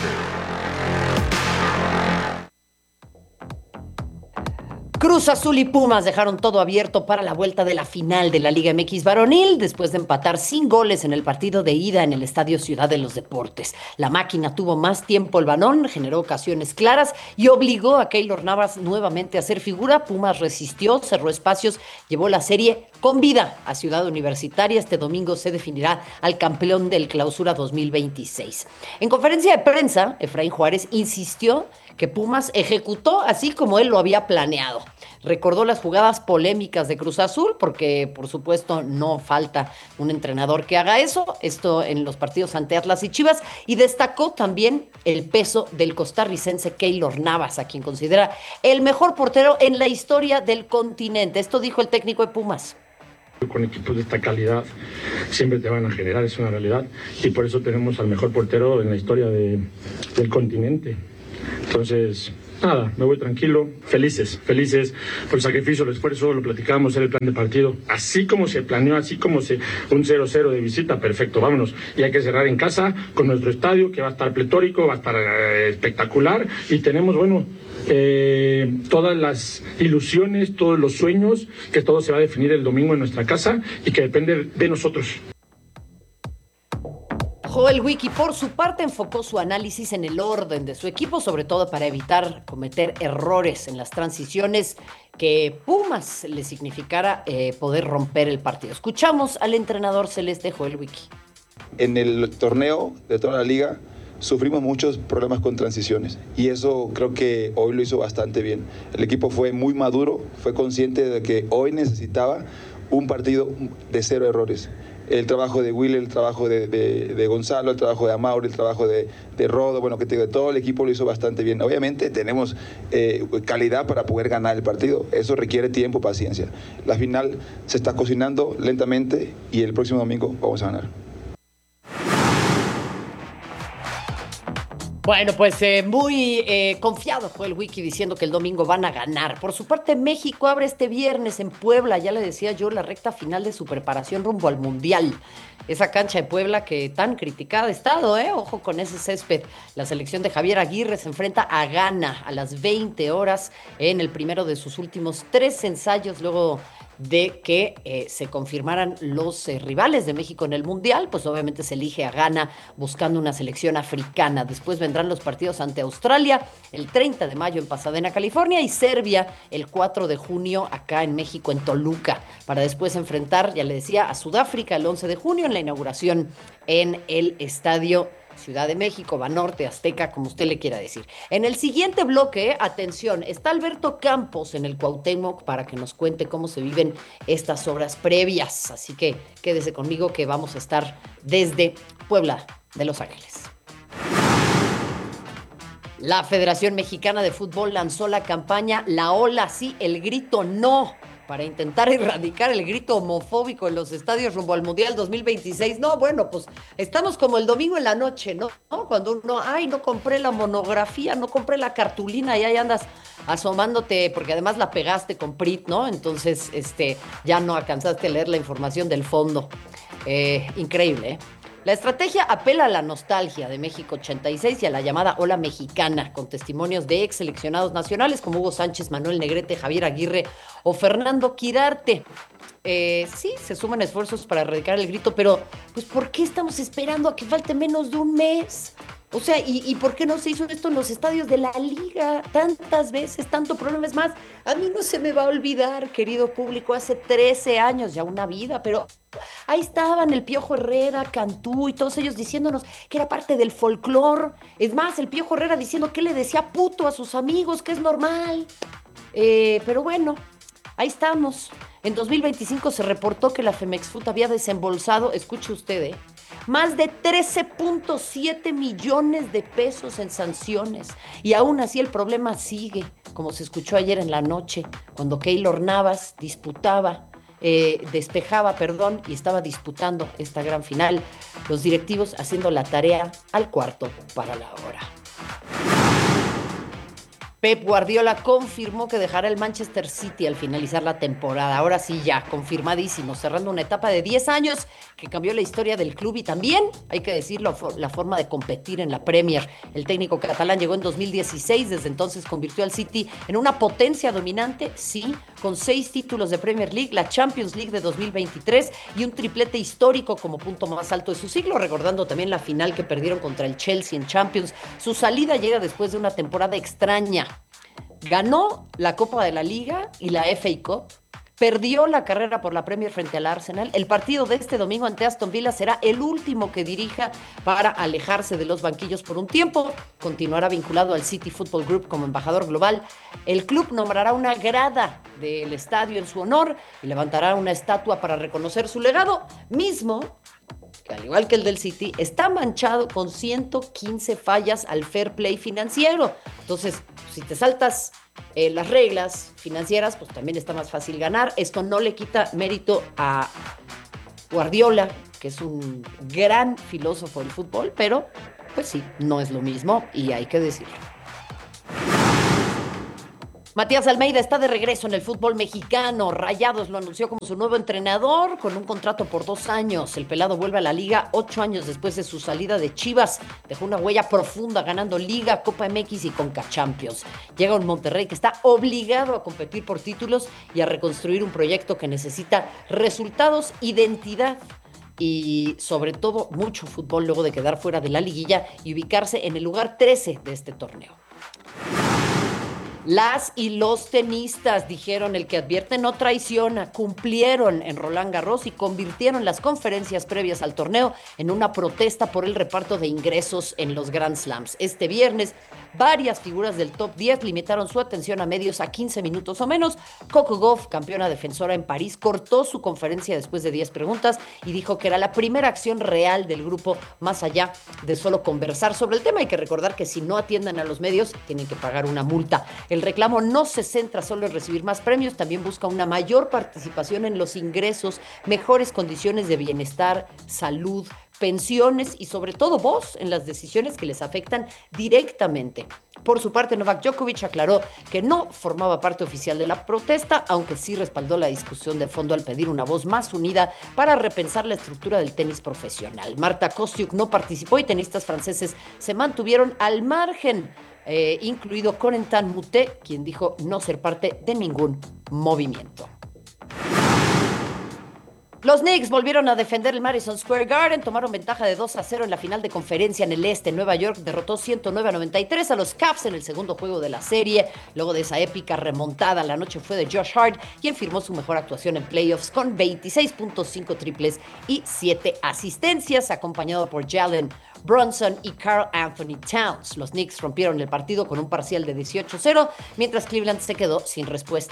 Speaker 28: Cruz Azul y Pumas dejaron todo abierto para la vuelta de la final de la Liga M X varonil después de empatar sin goles en el partido de ida en el Estadio Ciudad de los Deportes. La máquina tuvo más tiempo el balón, generó ocasiones claras y obligó a Keylor Navas nuevamente a hacer figura. Pumas resistió, cerró espacios, llevó la serie con vida a Ciudad Universitaria. Este domingo se definirá al campeón del Clausura dos mil veintiséis. En conferencia de prensa, Efraín Juárez insistió que Pumas ejecutó así como él lo había planeado. Recordó las jugadas polémicas de Cruz Azul, porque por supuesto no falta un entrenador que haga eso, esto en los partidos ante Atlas y Chivas, y destacó también el peso del costarricense Keylor Navas, a quien considera el mejor portero en la historia del continente. Esto dijo el técnico de Pumas.
Speaker 1: Con equipos de esta calidad siempre te van a generar, es una realidad, y por eso tenemos al mejor portero en la historia de, del continente. Entonces, nada, me voy tranquilo, felices, felices por el sacrificio, el esfuerzo, lo platicamos, era el plan de partido, así como se planeó, así como se un cero cero de visita, perfecto, vámonos, y hay que cerrar en casa con nuestro estadio, que va a estar pletórico, va a estar eh, espectacular, y tenemos, bueno, Eh, todas las ilusiones, todos los sueños, que todo se va a definir el domingo en nuestra casa y que depende de nosotros.
Speaker 28: Joel Wiki, por su parte, enfocó su análisis en el orden de su equipo, sobre todo para evitar cometer errores en las transiciones que Pumas le significara eh, poder romper el partido. Escuchamos al entrenador celeste Joel Wiki.
Speaker 2: En el torneo de toda la liga sufrimos muchos problemas con transiciones y eso creo que hoy lo hizo bastante bien. El equipo fue muy maduro, fue consciente de que hoy necesitaba un partido de cero errores. El trabajo de Will, el trabajo de, de, de Gonzalo, el trabajo de Amauri, el trabajo de, de Rodo, bueno, que te digo, todo el equipo lo hizo bastante bien. Obviamente tenemos eh, calidad para poder ganar el partido, eso requiere tiempo, paciencia. La final se está cocinando lentamente y el próximo domingo vamos a ganar.
Speaker 28: Bueno, pues eh, muy eh, confiado fue el Wiki diciendo que el domingo van a ganar. Por su parte, México abre este viernes en Puebla, ya le decía yo, la recta final de su preparación rumbo al Mundial. Esa cancha de Puebla que tan criticada ha estado, ¿eh? Ojo con ese césped. La selección de Javier Aguirre se enfrenta a Ghana a las veinte horas en el primero de sus últimos tres ensayos, luego de que eh, se confirmaran los eh, rivales de México en el Mundial, pues obviamente se elige a Ghana buscando una selección africana. Después vendrán los partidos ante Australia el treinta de mayo en Pasadena, California, y Serbia el cuatro de junio acá en México, en Toluca, para después enfrentar, ya le decía, a Sudáfrica el once de junio en la inauguración en el Estadio Ciudad de México, Banorte, Azteca, como usted le quiera decir. En el siguiente bloque, atención, está Alberto Campos en el Cuauhtémoc para que nos cuente cómo se viven estas obras previas. Así que quédese conmigo que vamos a estar desde Puebla de Los Ángeles. La Federación Mexicana de Fútbol lanzó la campaña La Ola Sí, el grito no, para intentar erradicar el grito homofóbico en los estadios rumbo al Mundial dos mil veintiséis. No, bueno, pues estamos como el domingo en la noche, ¿no? Cuando uno, ay, no compré la monografía, no compré la cartulina y ahí andas asomándote, porque además la pegaste con P R I T, ¿no? Entonces, este, ya no alcanzaste a leer la información del fondo. Eh, increíble, ¿eh? La estrategia apela a la nostalgia de México ochenta y seis y a la llamada ola mexicana, con testimonios de ex seleccionados nacionales como Hugo Sánchez, Manuel Negrete, Javier Aguirre o Fernando Quirarte. Eh, sí, se suman esfuerzos para erradicar el grito, pero pues ¿por qué estamos esperando a que falte menos de un mes? O sea, ¿y, ¿y por qué no se hizo esto en los estadios de la Liga? Tantas veces, tanto problema. Es más, a mí no se me va a olvidar, querido público, hace trece años, ya una vida, pero ahí estaban el Piojo Herrera, Cantú y todos ellos diciéndonos que era parte del folclore. Es más, el Piojo Herrera diciendo que le decía puto a sus amigos, que es normal. Eh, pero bueno, ahí estamos. En dos mil veinticinco se reportó que la Femexfoot había desembolsado, escuche usted, ¿eh? más de trece punto siete millones de pesos en sanciones. Y aún así el problema sigue, como se escuchó ayer en la noche, cuando Keylor Navas disputaba, eh, despejaba, perdón, y estaba disputando esta gran final. Los directivos haciendo la tarea al cuarto para la hora. Pep Guardiola confirmó que dejará el Manchester City al finalizar la temporada. Ahora sí, ya confirmadísimo, cerrando una etapa de diez años que cambió la historia del club y también, hay que decirlo, la forma de competir en la Premier. El técnico catalán llegó en dos mil dieciséis, desde entonces convirtió al City en una potencia dominante, sí, con seis títulos de Premier League, la Champions League de dos mil veintitrés y un triplete histórico como punto más alto de su siglo, recordando también la final que perdieron contra el Chelsea en Champions. Su salida llega después de una temporada extraña. Ganó la Copa de la Liga y la F A Cup, perdió la carrera por la Premier frente al Arsenal. El partido de este domingo ante Aston Villa será el último que dirija para alejarse de los banquillos por un tiempo. Continuará vinculado al City Football Group como embajador global. El club nombrará una grada del estadio en su honor y levantará una estatua para reconocer su legado, mismo que al igual que el del City, está manchado con ciento quince fallas al fair play financiero. Entonces, si te saltas eh, las reglas financieras, pues también está más fácil ganar. Esto no le quita mérito a Guardiola, que es un gran filósofo del fútbol, pero pues sí, no es lo mismo y hay que decirlo. Matías Almeida está de regreso en el fútbol mexicano. Rayados lo anunció como su nuevo entrenador con un contrato por dos años. El pelado vuelve a la liga ocho años después de su salida de Chivas. Dejó una huella profunda ganando Liga, Copa M X y Conca Champions. Llega un Monterrey que está obligado a competir por títulos y a reconstruir un proyecto que necesita resultados, identidad y sobre todo mucho fútbol luego de quedar fuera de la liguilla y ubicarse en el lugar trece de este torneo. Las y los tenistas, dijeron, el que advierte no traiciona, cumplieron en Roland Garros y convirtieron las conferencias previas al torneo en una protesta por el reparto de ingresos en los Grand Slams. Este viernes, varias figuras del top diez limitaron su atención a medios a quince minutos o menos. Coco Gauff, campeona defensora en París, cortó su conferencia después de diez preguntas y dijo que era la primera acción real del grupo, más allá de solo conversar sobre el tema. Hay que recordar que si no atienden a los medios, tienen que pagar una multa. El reclamo no se centra solo en recibir más premios, también busca una mayor participación en los ingresos, mejores condiciones de bienestar, salud, pensiones y sobre todo voz en las decisiones que les afectan directamente. Por su parte, Novak Djokovic aclaró que no formaba parte oficial de la protesta, aunque sí respaldó la discusión de fondo al pedir una voz más unida para repensar la estructura del tenis profesional. Marta Kostyuk no participó y tenistas franceses se mantuvieron al margen, eh, incluido Corentin Moutet, quien dijo no ser parte de ningún movimiento. Los Knicks volvieron a defender el Madison Square Garden, tomaron ventaja de dos a cero en la final de conferencia en el este. Nueva York derrotó ciento nueve a noventa y tres a los Cavs en el segundo juego de la serie. Luego de esa épica remontada, la noche fue de Josh Hart, quien firmó su mejor actuación en playoffs con veintiséis punto cinco triples y siete asistencias, acompañado por Jalen Brunson y Karl Anthony Towns. Los Knicks rompieron el partido con un parcial de dieciocho a cero, mientras Cleveland se quedó sin respuesta.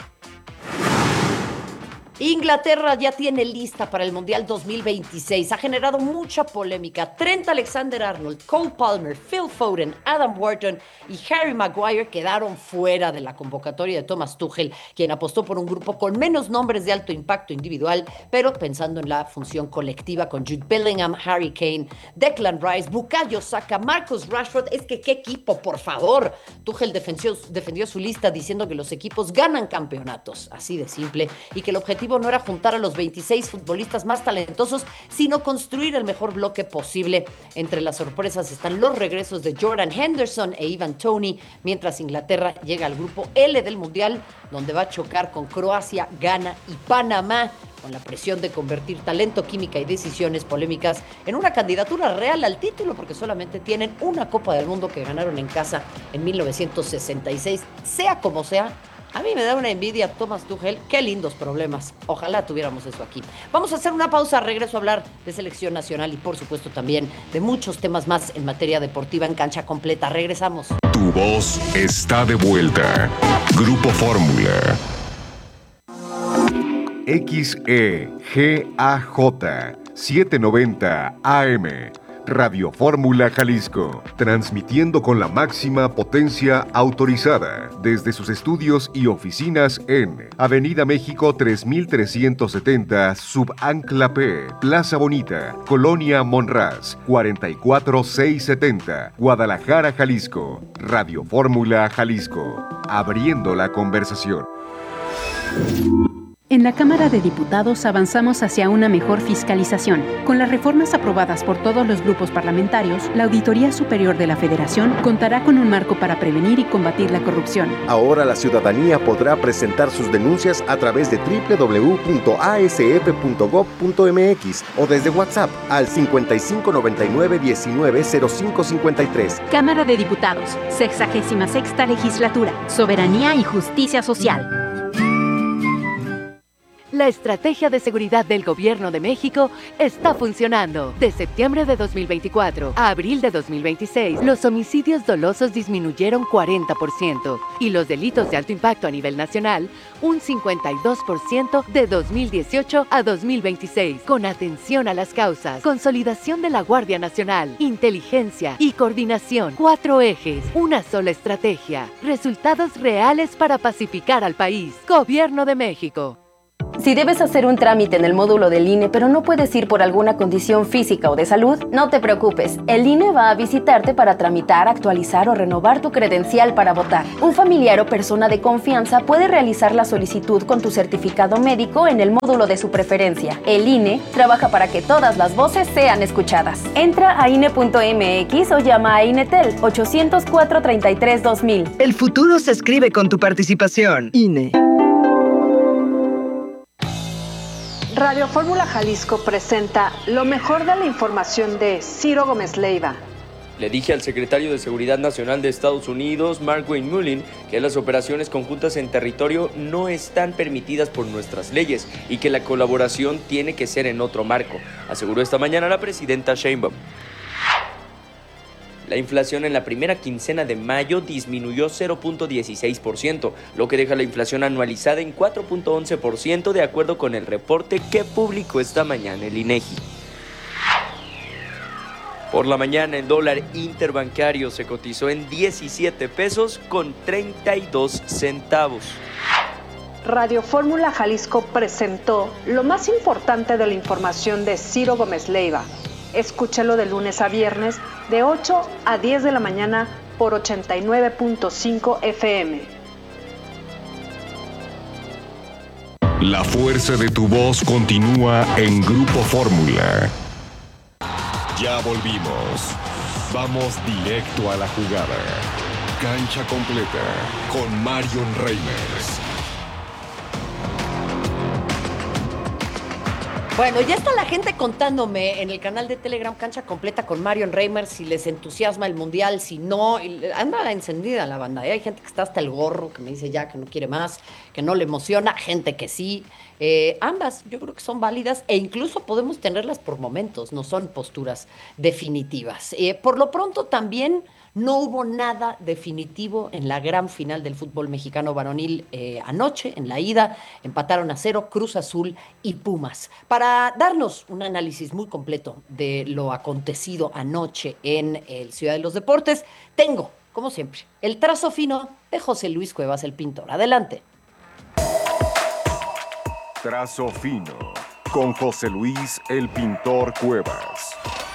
Speaker 28: Inglaterra ya tiene lista para el Mundial dos mil veintiséis. Ha generado mucha polémica. Trent Alexander-Arnold, Cole Palmer, Phil Foden, Adam Wharton y Harry Maguire quedaron fuera de la convocatoria de Thomas Tuchel, quien apostó por un grupo con menos nombres de alto impacto individual, pero pensando en la función colectiva con Jude Bellingham, Harry Kane, Declan Rice, Bukayo Saka, Marcus Rashford. Es que qué equipo, por favor. Tuchel defendió, defendió su lista diciendo que los equipos ganan campeonatos, así de simple, y que el objetivo no era juntar a los veintiséis futbolistas más talentosos, sino construir el mejor bloque posible. Entre las sorpresas están los regresos de Jordan Henderson e Ivan Toney, mientras Inglaterra llega al grupo L del Mundial, donde va a chocar con Croacia, Ghana y Panamá, con la presión de convertir talento, química y decisiones polémicas en una candidatura real al título, porque solamente tienen una Copa del Mundo que ganaron en casa en mil novecientos sesenta y seis. Sea como sea, a mí me da una envidia Thomas Tuchel. Qué lindos problemas. Ojalá tuviéramos eso aquí. Vamos a hacer una pausa. Regreso a hablar de selección nacional y, por supuesto, también de muchos temas más en materia deportiva en Cancha Completa. Regresamos.
Speaker 3: Tu voz está de vuelta. Grupo Fórmula. X E G A J setecientos noventa A M. Radio Fórmula Jalisco, transmitiendo con la máxima potencia autorizada desde sus estudios y oficinas en Avenida México tres mil trescientos setenta, Subancla P, Plaza Bonita, Colonia Monraz, cuarenta y cuatro mil seiscientos setenta, Guadalajara, Jalisco. Radio Fórmula Jalisco, abriendo la conversación.
Speaker 5: En la Cámara de Diputados avanzamos hacia una mejor fiscalización. Con las reformas aprobadas por todos los grupos parlamentarios, la Auditoría Superior de la Federación contará con un marco para prevenir y combatir la corrupción.
Speaker 6: Ahora la ciudadanía podrá presentar sus denuncias a través de doble u doble u doble u punto a s f punto gob punto m x o desde WhatsApp al cincuenta y cinco noventa y nueve diecinueve cero cinco cincuenta y tres.
Speaker 5: Cámara de Diputados, sexagésima sexta Legislatura, Soberanía y Justicia Social.
Speaker 7: La estrategia de seguridad del Gobierno de México está funcionando. De septiembre de dos mil veinticuatro a abril de dos mil veintiséis, los homicidios dolosos disminuyeron cuarenta por ciento y los delitos de alto impacto a nivel nacional un cincuenta y dos por ciento de dos mil dieciocho a dos mil veintiséis. Con atención a las causas, consolidación de la Guardia Nacional, inteligencia y coordinación. Cuatro ejes, una sola estrategia. Resultados reales para pacificar al país. Gobierno de México.
Speaker 8: Si debes hacer un trámite en el módulo del I N E, pero no puedes ir por alguna condición física o de salud, no te preocupes. El I N E va a visitarte para tramitar, actualizar o renovar tu credencial para votar. Un familiar o persona de confianza puede realizar la solicitud con tu certificado médico en el módulo de su preferencia. El I N E trabaja para que todas las voces sean escuchadas. Entra a I N E punto M X o llama a INETEL ochocientos cuatro treinta y tres dos mil.
Speaker 9: El futuro se escribe con tu participación. I N E.
Speaker 10: Radio Fórmula Jalisco presenta lo mejor de la información de Ciro Gómez Leiva.
Speaker 11: Le dije al secretario de Seguridad Nacional de Estados Unidos, Mark Wayne-Mullin, que las operaciones conjuntas en territorio no están permitidas por nuestras leyes y que la colaboración tiene que ser en otro marco, aseguró esta mañana la presidenta Sheinbaum. La inflación en la primera quincena de mayo disminuyó cero punto dieciséis por ciento, lo que deja la inflación anualizada en cuatro punto once por ciento de acuerdo con el reporte que publicó esta mañana el INEGI. Por la mañana el dólar interbancario se cotizó en diecisiete pesos con treinta y dos centavos.
Speaker 10: Radio Fórmula Jalisco presentó lo más importante de la información de Ciro Gómez Leiva. Escúchalo de lunes a viernes de ocho a diez de la mañana por ochenta y nueve punto cinco F M.
Speaker 3: La fuerza de tu voz continúa en Grupo Fórmula. Ya volvimos. Vamos directo a la jugada. Cancha completa con Marion Reimers.
Speaker 28: Bueno, ya está la gente contándome en el canal de Telegram Cancha Completa con Marion Reimers si les entusiasma el Mundial, si no. Anda encendida la banda, ¿eh? Hay gente que está hasta el gorro, que me dice ya que no quiere más, que no le emociona, gente que sí. Eh, ambas yo creo que son válidas e incluso podemos tenerlas por momentos, no son posturas definitivas. Eh, por lo pronto también no hubo nada definitivo en la gran final del fútbol mexicano varonil eh, anoche, en la ida, empataron a cero Cruz Azul y Pumas. Para darnos un análisis muy completo de lo acontecido anoche en el Ciudad de los Deportes, tengo, como siempre, el trazo fino de José Luis Cuevas, el pintor. Adelante.
Speaker 3: Trazo fino con José Luis, el pintor Cuevas.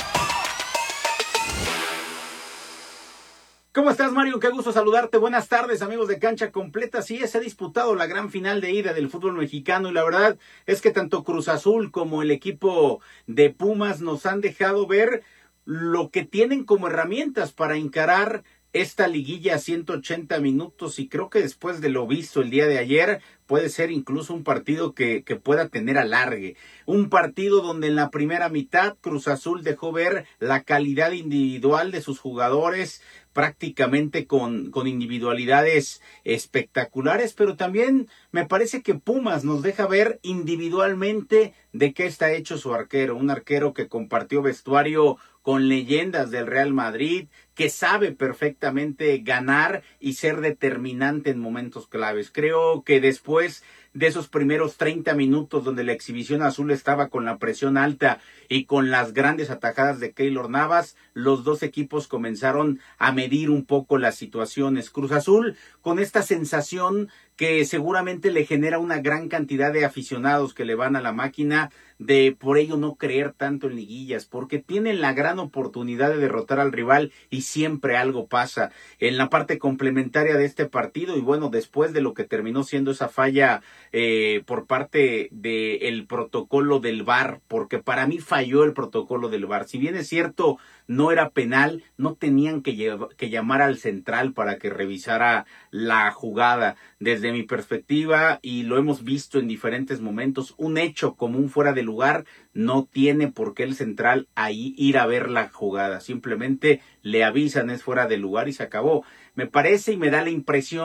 Speaker 12: ¿Cómo estás, Mario? Qué gusto saludarte. Buenas tardes, amigos de Cancha Completa. Sí, se ha disputado la gran final de ida del fútbol mexicano y la verdad es que tanto Cruz Azul como el equipo de Pumas nos han dejado ver lo que tienen como herramientas para encarar esta liguilla a ciento ochenta minutos y creo que después de lo visto el día de ayer puede ser incluso un partido que, que pueda tener alargue. Un partido donde en la primera mitad Cruz Azul dejó ver la calidad individual de sus jugadores, prácticamente con, con individualidades espectaculares, pero también me parece que Pumas nos deja ver individualmente de qué está hecho su arquero, un arquero que compartió vestuario con leyendas del Real Madrid, que sabe perfectamente ganar y ser determinante en momentos claves. Creo que después de esos primeros treinta minutos donde la exhibición azul estaba con la presión alta y con las grandes atajadas de Keylor Navas, los dos equipos comenzaron a medir un poco las situaciones. Cruz Azul con esta sensación que seguramente le genera una gran cantidad de aficionados que le van a la máquina, de por ello no creer tanto en liguillas, porque tienen la gran oportunidad de derrotar al rival y siempre algo pasa en la parte complementaria de este partido. Y bueno, después de lo que terminó siendo esa falla eh, por parte del protocolo del V A R, porque para mí falló el protocolo del V A R, si bien es cierto no era penal, no tenían que, llev- que llamar al central para que revisara la jugada. Desde mi perspectiva, y lo hemos visto en diferentes momentos, un hecho común fuera de lugar no tiene por qué el central ahí ir a ver la jugada, simplemente le avisan es fuera de lugar y se acabó. Me parece y me da la impresión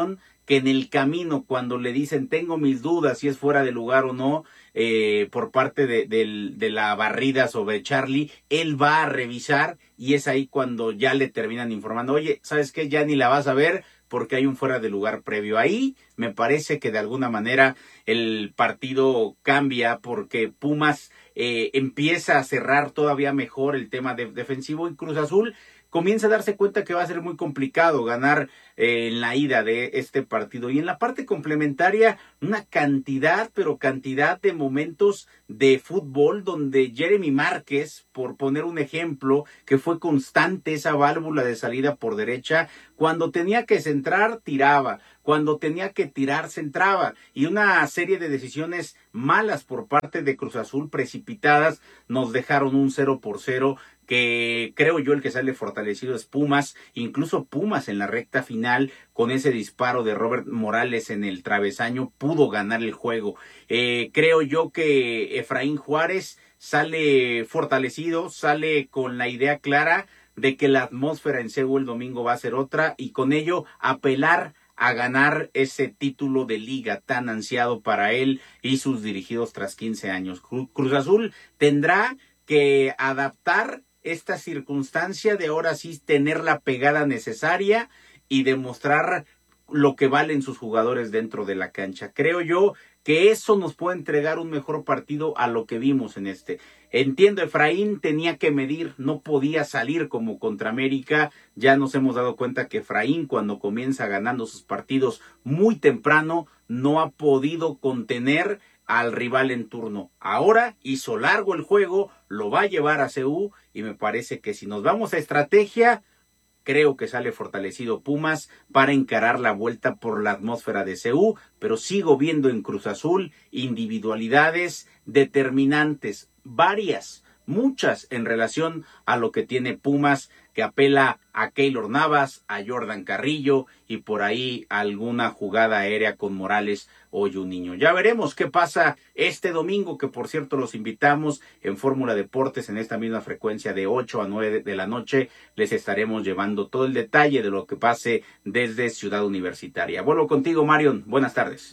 Speaker 12: que en el camino, cuando le dicen tengo mis dudas si es fuera de lugar o no, eh, por parte de, de, de la barrida sobre Charlie, él va a revisar y es ahí cuando ya le terminan informando, oye, ¿sabes qué? Ya ni la vas a ver porque hay un fuera de lugar previo. Ahí me parece que de alguna manera el partido cambia porque Pumas eh, empieza a cerrar todavía mejor el tema de, defensivo y Cruz Azul comienza a darse cuenta que va a ser muy complicado ganar eh, en la ida de este partido. Y en la parte complementaria, una cantidad, pero cantidad de momentos de fútbol donde Jeremy Márquez, por poner un ejemplo, que fue constante esa válvula de salida por derecha, cuando tenía que centrar, tiraba. Cuando tenía que tirar, centraba. Y una serie de decisiones malas por parte de Cruz Azul, precipitadas, nos dejaron un cero por cero, que creo yo el que sale fortalecido es Pumas, incluso Pumas en la recta final con ese disparo de Robert Morales en el travesaño pudo ganar el juego. Eh, creo yo que Efraín Juárez sale fortalecido, sale con la idea clara de que la atmósfera en C U el domingo va a ser otra y con ello apelar a ganar ese título de liga tan ansiado para él y sus dirigidos tras quince años. Cruz Azul tendrá que adaptar esta circunstancia de ahora sí tener la pegada necesaria y demostrar lo que valen sus jugadores dentro de la cancha. Creo yo que eso nos puede entregar un mejor partido a lo que vimos en este. Entiendo, Efraín tenía que medir, no podía salir como contra América. Ya nos hemos dado cuenta que Efraín, cuando comienza ganando sus partidos muy temprano, no ha podido contener al rival en turno. Ahora hizo largo el juego, lo va a llevar a C U y me parece que si nos vamos a estrategia, creo que sale fortalecido Pumas para encarar la vuelta por la atmósfera de C U, pero sigo viendo en Cruz Azul individualidades determinantes, varias, muchas en relación a lo que tiene Pumas, que apela a Keylor Navas, a Jordan Carrillo y por ahí alguna jugada aérea con Morales o Juninho. Ya veremos qué pasa este domingo, que por cierto los invitamos en Fórmula Deportes en esta misma frecuencia de ocho a nueve de la noche. Les estaremos llevando todo el detalle de lo que pase desde Ciudad Universitaria. Vuelvo contigo, Marion. Buenas tardes.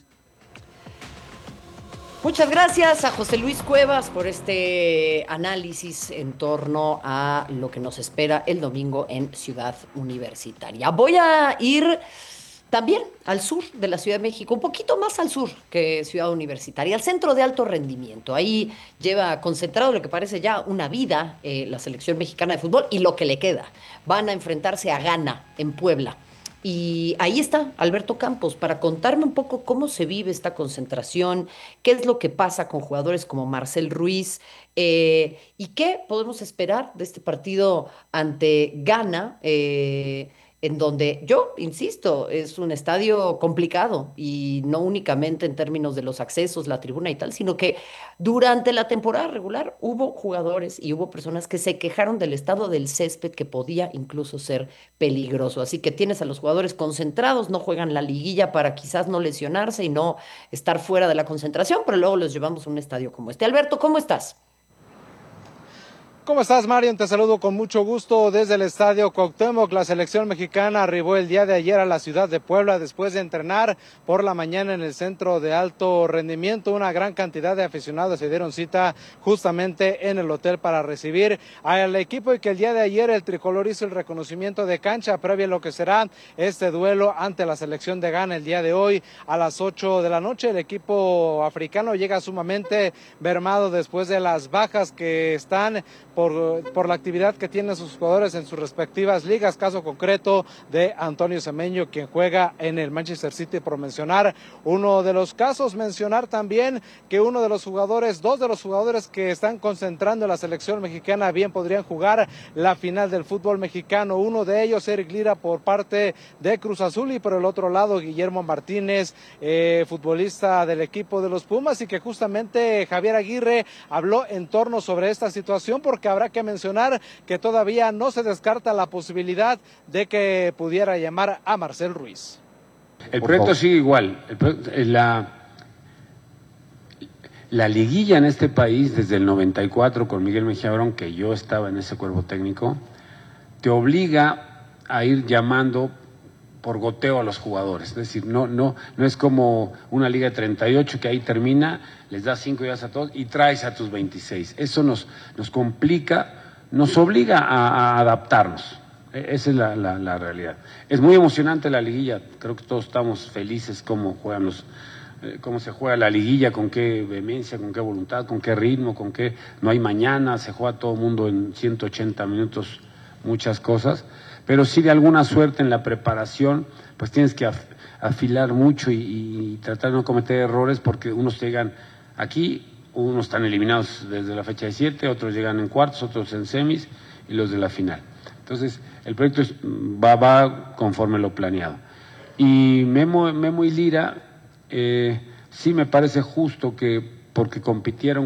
Speaker 28: Muchas gracias a José Luis Cuevas por este análisis en torno a lo que nos espera el domingo en Ciudad Universitaria. Voy a ir también al sur de la Ciudad de México, un poquito más al sur que Ciudad Universitaria, al centro de alto rendimiento. Ahí lleva concentrado lo que parece ya una vida eh, la selección mexicana de fútbol y lo que le queda. Van a enfrentarse a Ghana en Puebla. Y ahí está Alberto Campos para contarme un poco cómo se vive esta concentración, qué es lo que pasa con jugadores como Marcel Ruiz eh, y qué podemos esperar de este partido ante Ghana, eh, en donde yo, insisto, es un estadio complicado y no únicamente en términos de los accesos, la tribuna y tal, sino que durante la temporada regular hubo jugadores y hubo personas que se quejaron del estado del césped que podía incluso ser peligroso. Así que tienes a los jugadores concentrados, no juegan la liguilla para quizás no lesionarse y no estar fuera de la concentración, pero luego los llevamos a un estadio como este. Alberto, ¿cómo estás?
Speaker 13: ¿Cómo estás, Marion? Te saludo con mucho gusto desde el Estadio Cuauhtémoc. La selección mexicana arribó el día de ayer a la ciudad de Puebla después de entrenar por la mañana en el centro de alto rendimiento. Una gran cantidad de aficionados se dieron cita justamente en el hotel para recibir al equipo y que el día de ayer el tricolor hizo el reconocimiento de cancha previo a lo que será este duelo ante la selección de Ghana el día de hoy a las ocho de la noche. El equipo africano llega sumamente mermado después de las bajas que están Por, por la actividad que tienen sus jugadores en sus respectivas ligas, caso concreto de Antonio Semeño, quien juega en el Manchester City, por mencionar uno de los casos. Mencionar también que uno de los jugadores, dos de los jugadores que están concentrando en la selección mexicana bien podrían jugar la final del fútbol mexicano. Uno de ellos, Eric Lira, por parte de Cruz Azul, y por el otro lado, Guillermo Martínez, eh, futbolista del equipo de los Pumas, y que justamente Javier Aguirre habló en torno sobre esta situación, porque habrá que mencionar que todavía no se descarta la posibilidad de que pudiera llamar a Marcel Ruiz.
Speaker 14: El proyecto sigue igual. El, la, la liguilla en este país desde el noventa y cuatro con Miguel Mejía Barón, que yo estaba en ese cuerpo técnico, te obliga a ir llamando por goteo a los jugadores. Es decir, no, no, no es como una liga de treinta y ocho que ahí termina, les das cinco días a todos y traes a tus veintiséis. Eso nos, nos complica, nos obliga a, a adaptarnos. Esa es la, la, la realidad. Es muy emocionante la liguilla, creo que todos estamos felices cómo juegan los, eh, cómo se juega la liguilla, con qué vehemencia, con qué voluntad, con qué ritmo, con qué no hay mañana, se juega todo el mundo en ciento ochenta minutos, muchas cosas. Pero sí, de alguna suerte en la preparación, pues tienes que af afilar mucho y, y tratar de no cometer errores, porque unos llegan aquí, unos están eliminados desde la fecha de siete, otros llegan en cuartos, otros en semis y los de la final. Entonces, el proyecto es, va, va conforme lo planeado. Y Memo, Memo y Lira, eh, sí me parece justo que, porque compitieron